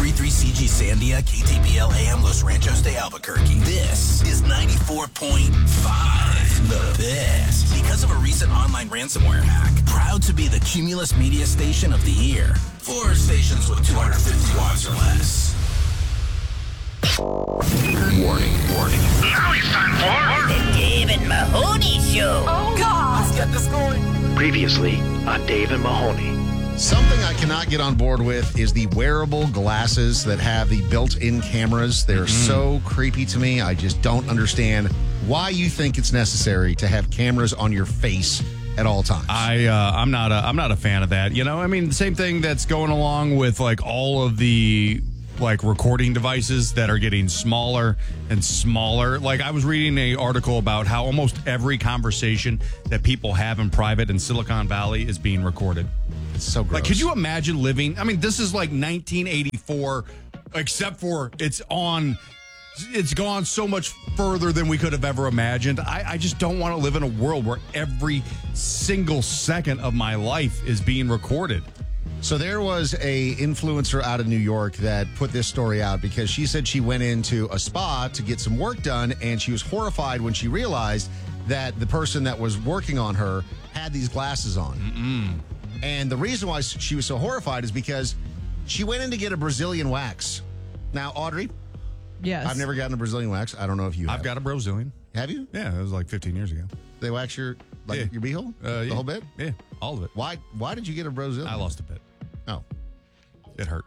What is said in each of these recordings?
93.3 CG Sandia, KTPL AM Los Ranchos de Albuquerque. This is 94.5, the best. Because of a recent online ransomware hack, proud to be the Cumulus Media Station of the Year for stations with 250 watts or less. Warning. Now it's time for The Dave and Mahoney Show. Oh, God. Let's get this going. Previously on Dave and Mahoney. Something I cannot get on board with is the wearable glasses that have the built-in cameras. They're so creepy to me. I just don't understand why you think it's necessary to have cameras on your face at all times. I'm not a fan of that. You know, I mean, the same thing that's going along with like all of the recording devices that are getting smaller and smaller. Like I was reading an article about how almost every conversation that people have in private in Silicon Valley is being recorded. It's so gross. Like, could you imagine living? I mean, this is like 1984, except for it's gone so much further than we could have ever imagined. I just don't want to live in a world where every single second of my life is being recorded. So there was a influencer out of New York that put this story out because she said she went into a spa to get some work done, and she was horrified when she realized that the person that was working on her had these glasses on. And the reason why she was so horrified is because she went in to get a Brazilian wax. Now, Audrey, Yes. I've never gotten a Brazilian wax. I don't know if you have. I've got a Brazilian. Have you? Yeah, it was like 15 years ago. They wax your beehole? The whole bit? Yeah, all of it. Why did you get a Brazilian? I lost a bit. Oh. It hurt.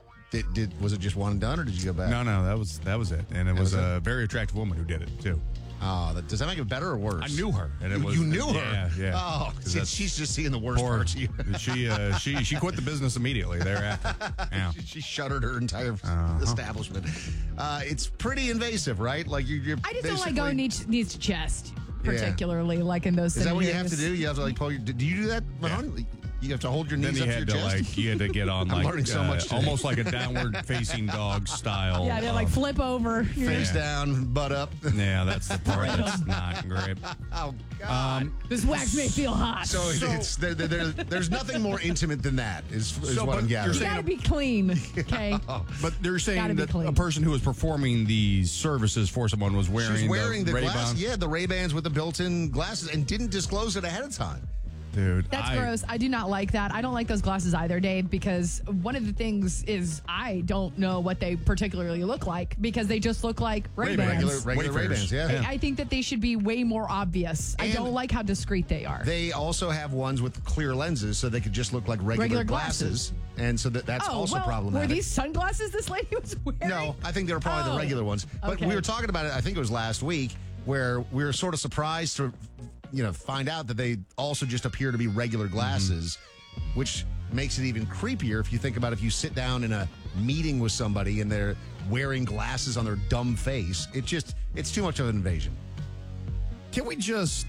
Was it just one and done, or did you go back? No, that was it. And it was a very attractive woman who did it, too. Oh, does that make it better or worse? I knew her. And You knew her? Yeah. Oh, she's just seeing the worst parts of you. She quit the business immediately thereafter. Yeah. She shuttered her entire establishment. It's pretty invasive, right? Like you're I just don't like going needs to chest, particularly like in those Is that what you scenarios. have to do? You have to like pull your... Do you do that, Mahoney? You have to hold your knees up to your chest? You had to get on I'm learning so much today. almost like a downward facing dog style. Yeah, they like flip over. Face down, butt up. Yeah, that's the part that's not great. Oh, God. This wax may feel hot. So it's there's nothing more intimate than that, is what I'm gathering. You gotta be clean, okay? But they're saying Gotta be that clean. a person who was performing these services for someone was wearing, She was wearing the Ray-Ban. glasses. Yeah, the Ray-Bans with the built-in glasses, and didn't disclose it ahead of time. Dude, That's gross. I do not like that. I don't like those glasses either, Dave, because one of the things is I don't know what they particularly look like because they just look like Ray-Bans. Regular Ray-Bans, yeah. I think that they should be way more obvious. I don't like how discreet they are. They also have ones with clear lenses, so they could just look like regular glasses. And so that's also problematic. Were these sunglasses this lady was wearing? No, I think they were probably the regular ones. But Okay. we were talking about it, I think it was last week, where we were sort of surprised to find out that they also just appear to be regular glasses, which makes it even creepier if you think about if you sit down in a meeting with somebody and they're wearing glasses on their dumb face. It's too much of an invasion. Can we just,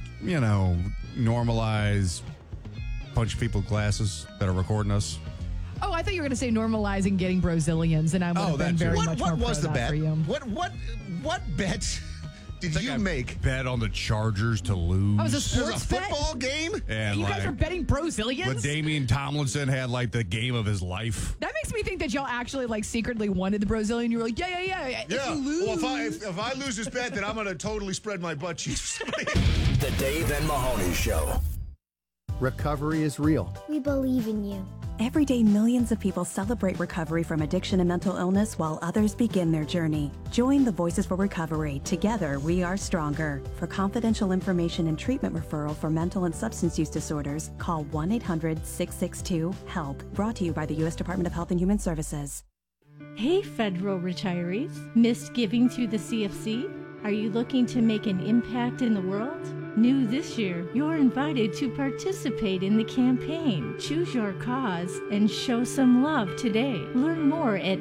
normalize a bunch of people with glasses that are recording us? Oh, I thought you were going to say normalizing getting Brazilians, and I would have been very much more was pro the that bet? for you. What bet did you make? Bet on the Chargers to lose. Oh, it was a This sports is a bet? football game? And You guys are betting Brazilians? But Damian Tomlinson had the game of his life. That makes me think that y'all actually secretly wanted the Brazilian. You were like, yeah. If you lose. Well, if I lose this bet, then I'm going to totally spread my butt cheeks. The Dave and Mahoney Show. Recovery is real. We believe in you. Every day, millions of people celebrate recovery from addiction and mental illness while others begin their journey. Join the Voices for Recovery. Together, we are stronger. For confidential information and treatment referral for mental and substance use disorders, call 1-800-662-HELP. Brought to you by the U.S. Department of Health and Human Services. Hey, federal retirees. Missed giving to the CFC? Are you looking to make an impact in the world? New this year, you're invited to participate in the campaign. Choose your cause and show some love today. Learn more at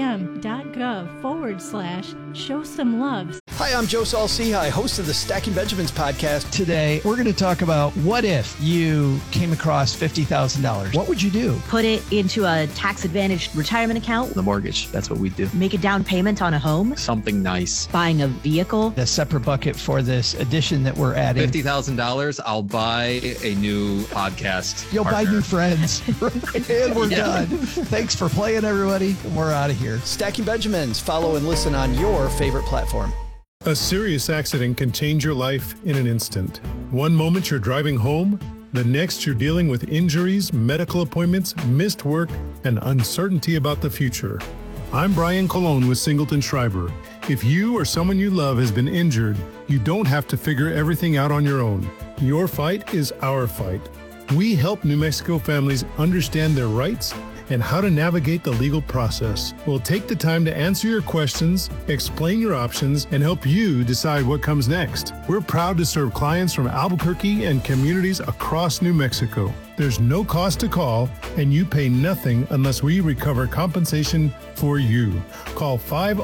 opm.gov/show some love. Hi, I'm Joe Saul-Sehy, host of the Stacking Benjamins podcast. Today, we're going to talk about what if you came across $50,000? What would you do? Put it into a tax-advantaged retirement account. The mortgage, that's what we do. Make a down payment on a home. Something nice. Buying a vehicle. A separate bucket for this addition that we're adding everybody. $50,000, I'll buy a new podcast. You'll partner. buy new friends. And we're done. Thanks for playing, everybody. We're out of here. Stacking Benjamins. Follow and listen on your favorite platform. A serious accident can change your life in an instant. One moment you're driving home, the next you're dealing with injuries, medical appointments, missed work, and uncertainty about the future. I'm Brian Colon with Singleton Schreiber. If you or someone you love has been injured, you don't have to figure everything out on your own. Your fight is our fight. We help New Mexico families understand their rights and how to navigate the legal process. We'll take the time to answer your questions, explain your options, and help you decide what comes next. We're proud to serve clients from Albuquerque and communities across New Mexico. There's no cost to call, and you pay nothing unless we recover compensation for you. Call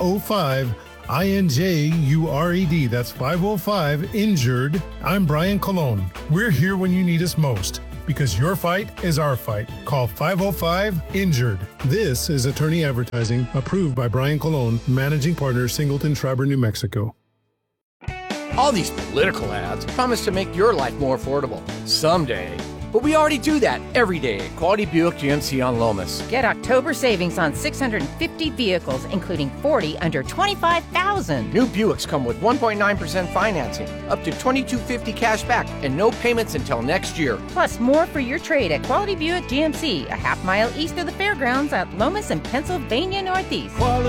505-INJURED. That's 505-INJURED. I'm Brian Colon. We're here when you need us most, because your fight is our fight. Call 505-INJURED. This is attorney advertising approved by Brian Colon, managing partner, Singleton Schreiber, New Mexico. All these political ads promise to make your life more affordable someday. But we already do that every day at Quality Buick GMC on Lomas. Get October savings on 650 vehicles, including 40 under $25,000. New Buicks come with 1.9% financing, up to $2,250 cash back, and no payments until next year. Plus more for your trade at Quality Buick GMC, a half mile east of the fairgrounds at Lomas and Pennsylvania Northeast.